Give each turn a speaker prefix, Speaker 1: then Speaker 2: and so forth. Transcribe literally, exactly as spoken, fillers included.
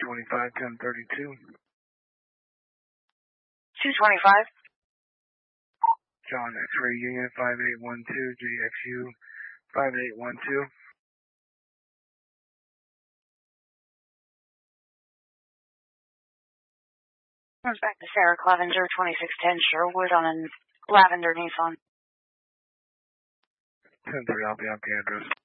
Speaker 1: twenty-five, ten thirty-two.
Speaker 2: two twenty-five.
Speaker 1: John X-Ray Union five eight one two, J X U five eight one two.
Speaker 2: Comes back to Sarah Clevenger, twenty-six ten Sherwood on a lavender Nissan.
Speaker 1: ten three, I'll be on the address.